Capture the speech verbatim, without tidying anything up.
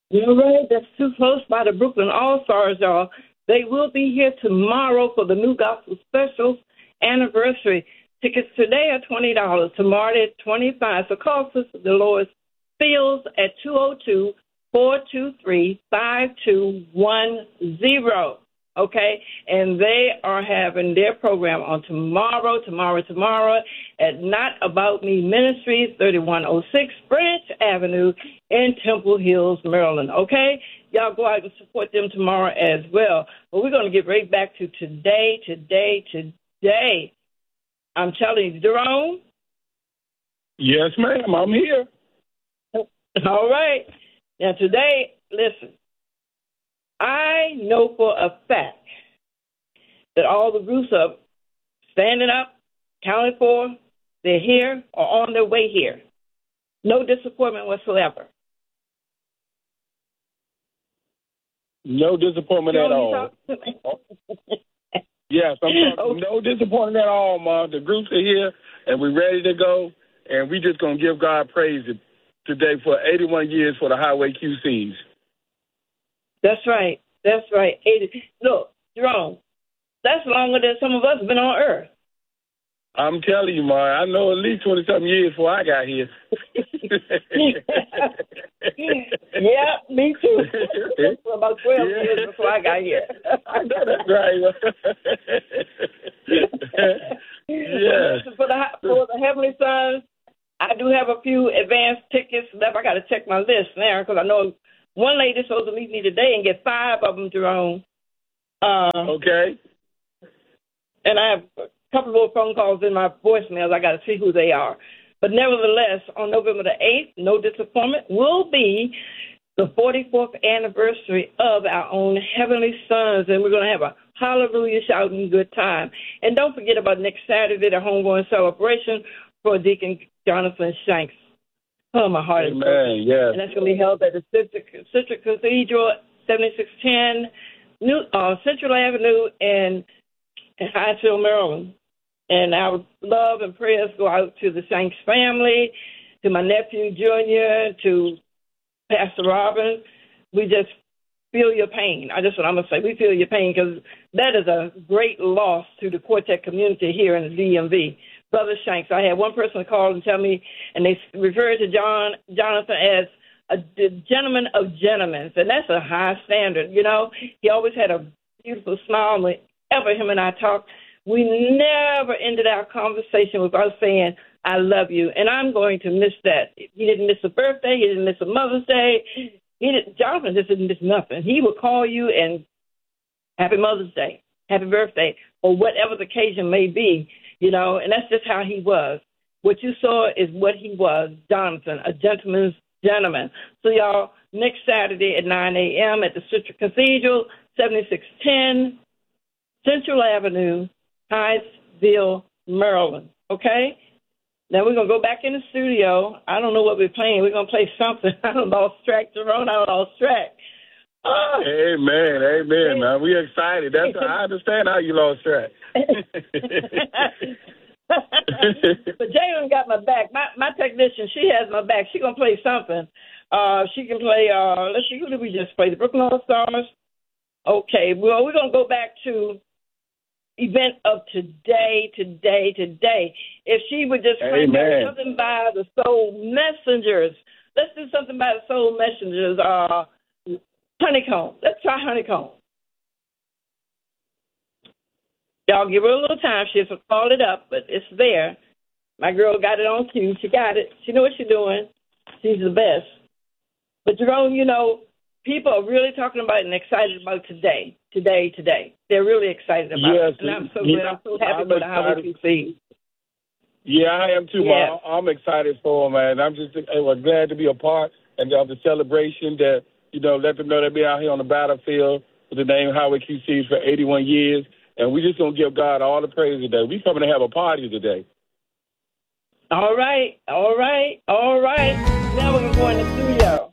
You're right. That's too close by the Brooklyn All Stars, y'all. They will be here tomorrow for the New Gospel Specials anniversary. Tickets today are twenty dollars. Tomorrow they're twenty-five dollars. So call Sister Dolores Fields at two oh two, four two three, five two one zero. Okay? And they are having their program on tomorrow, tomorrow, tomorrow at Not About Me Ministries, thirty-one oh six Branch Avenue in Temple Hills, Maryland. Okay? Y'all go out and support them tomorrow as well. But we're going to get right back to today, today, today. I'm telling you, Jerome? Yes, ma'am. I'm here. All right. Now, today, listen, I know for a fact that all the groups are standing up, counted for, they're here or on their way here. No disappointment whatsoever. No disappointment at all. Yes, I'm talking. Okay. No disappointment at all, Mom. The groups are here, and we're ready to go, and we're just going to give God praise today for eighty-one years for the Highway Q Cs. That's right. That's right. eighty. Look, Jerome, that's longer than some of us have been on Earth. I'm telling you, Ma, I know at least twenty-something years before I got here. Yeah, me too. For about twelve yeah. years before I got here. I know that's right. Yeah. For the, for the Heavenly Sons, I do have a few advance tickets left. I got to check my list now because I know one lady's supposed to meet me today and get five of them, Jerome. Uh, okay. And I have a couple more phone calls in my voicemails. I got to see who they are. But nevertheless, on November the eighth, no disappointment, will be the forty-fourth anniversary of our own Heavenly Sons, and we're going to have a hallelujah shouting good time. And don't forget about next Saturday, the homegoing celebration for Deacon Jonathan Shanks. Oh, my heart Amen, is broken. Yes. And that's going to be held at the Citric, Citric Cathedral, seventy-six ten New, uh, Central Avenue in, in Hyattsville, Maryland. And our love and prayers go out to the Shanks family, to my nephew, Junior, to Pastor Robin. We just feel your pain. I just what I'm going to say. We feel your pain because that is a great loss to the Quartet community here in the D M V. Brother Shanks, I had one person call and tell me, and they referred to John Jonathan as a the gentleman of gentlemen, and that's a high standard. You know, he always had a beautiful smile whenever him and I talked. We never ended our conversation without saying, I love you. And I'm going to miss that. He didn't miss a birthday. He didn't miss a Mother's Day. He didn't, Jonathan just didn't miss nothing. He would call you and happy Mother's Day, happy birthday, or whatever the occasion may be, you know, and that's just how he was. What you saw is what he was, Jonathan, a gentleman's gentleman. So, y'all, next Saturday at nine a.m. at the Citric Cathedral, seventy-six ten Central Avenue, Hyattsville, Maryland, okay? Now we're going to go back in the studio. I don't know what we're playing. We're going to play something. I don't lost track, Jerome. I lost track. Oh. Amen, amen, man. We're excited. That's I understand how you lost track. But Jalen got my back. My my technician, she has my back. She's going to play something. Uh, she can play, uh, let's see, who did we just play? The Brooklyn All Stars? Okay, well, we're going to go back to event of today, today, today. If she would just play something by the Soul Messengers. Let's do something by the Soul Messengers. Uh, Honeycomb. Let's try Honeycomb. Y'all give her a little time. She'll call it up, but it's there. My girl got it on cue. She got it. She knows what she's doing. She's the best. But, Jerome, you know, people are really talking about it and excited about today, today, today. They're really excited about yes, it. And I'm so yeah, glad. I'm so happy about how we can see. Yeah, I am too, yes. Mom. I'm excited for them, man. I'm just I'm glad to be a part and of the celebration that, you know, let them know they'll be out here on the battlefield with the name Highway Q Cs for eighty-one years. And we just going to give God all the praise today. We coming to have a party today. All right, all right, all right. Now we're going to go in the studio.